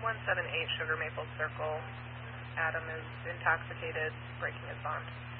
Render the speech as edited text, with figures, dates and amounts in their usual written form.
178 Sugar Maple Circle. Adam is intoxicated, breaking his bond.